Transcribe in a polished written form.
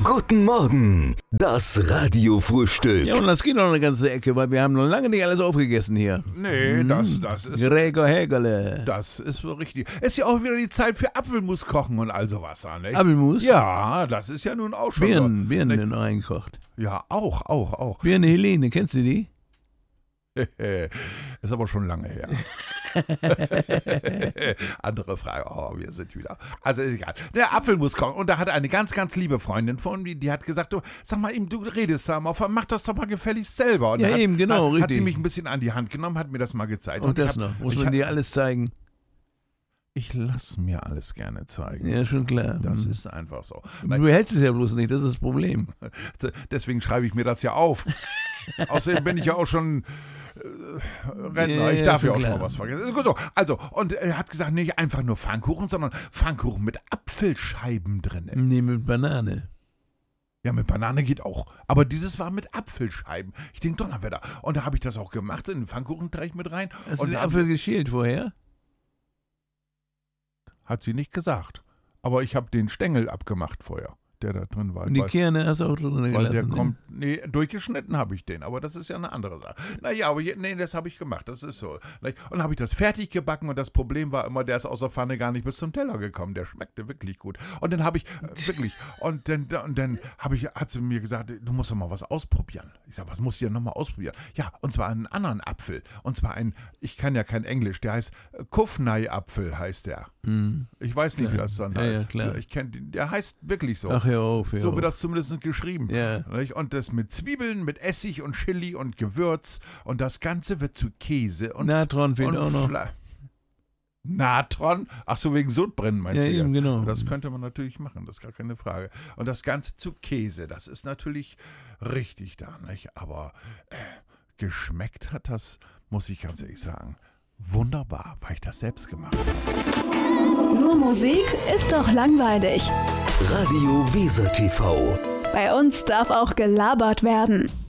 Guten Morgen, das Radiofrühstück. Ja, und das geht noch eine ganze Ecke, weil wir haben noch lange nicht alles aufgegessen hier. Nee, das ist... Gregor Hägerle. Das ist so richtig. Ist ja auch wieder die Zeit für Apfelmus kochen und all sowas, nicht? Apfelmus? Ja, das ist ja nun auch schon Birnen so. sind noch eingekocht. Ja, auch. Birne Helene, kennst du die? Ist aber schon lange her. Andere Frage. Oh, wir sind wieder. Also ist egal. Der Apfelmus kochen. Und da hat eine ganz, ganz liebe Freundin von mir, die hat gesagt, du, sag mal eben, du redest da mal, mach das doch mal gefälligst selber. Und Ja, hat, eben, genau, hat richtig. sie mich ein bisschen an die Hand genommen, hat mir das mal gezeigt. Und das noch. Muss man dir alles zeigen? Ich lasse mir alles gerne zeigen. Ja, schon klar. Das ist einfach so. Du hältst es ja bloß nicht, das ist das Problem. Deswegen schreibe ich mir das ja auf. Außerdem bin ich ja auch schon Rentner. Ich darf ja auch schon mal was vergessen. So, also, und er hat gesagt, nicht einfach nur Pfannkuchen, sondern Pfannkuchen mit Apfelscheiben drin. Nee, mit Banane. Ja, mit Banane geht auch. Aber dieses war mit Apfelscheiben. Ich denke, Donnerwetter. Und da habe ich das auch gemacht, in den Pfannkuchenteig mit rein. Hast und du den Apfel geschält vorher? Hat sie nicht gesagt. Aber ich habe den Stängel abgemacht vorher, der da drin war. Und die Kerne hast du auch drin gelassen? Weil der ne? kommt, nee, durchgeschnitten habe ich den, aber das ist ja eine andere Sache. Naja, aber nee, das habe ich gemacht, das ist so. Und dann habe ich das fertig gebacken und das Problem war immer, der ist aus der Pfanne gar nicht bis zum Teller gekommen. Der schmeckte wirklich gut. Und dann habe ich, wirklich, und dann hat sie mir gesagt, du musst doch mal was ausprobieren. Ich sage, was muss ich denn nochmal ausprobieren? Ja, und zwar einen anderen Apfel. Und zwar ich kann ja kein Englisch, der heißt Kufnei-Apfel, heißt der. Ich weiß nicht, wie das dann heißt. Ja, klar. Ich kenne den, der heißt wirklich so. Ach, hör auf. So wird das zumindest geschrieben. Ja. Und das mit Zwiebeln, mit Essig und Chili und Gewürz. Und das Ganze wird zu Käse und Natron fehlt auch noch. Natron? Ach so, wegen Sodbrennen meinst Ja, du? eben, genau. Das könnte man natürlich machen, das ist gar keine Frage. Und das Ganze zu Käse, das ist natürlich richtig da, nicht? Aber geschmeckt hat das, muss ich ganz ehrlich sagen, wunderbar, weil ich das selbst gemacht habe. Nur Musik ist doch langweilig. Radio Weser TV. Bei uns darf auch gelabert werden.